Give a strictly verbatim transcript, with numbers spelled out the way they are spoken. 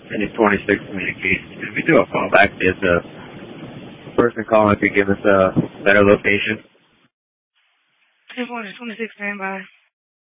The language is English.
And twenty-six communications. If we do a callback, is the person calling could give us a better location? ten twenty-six, standby.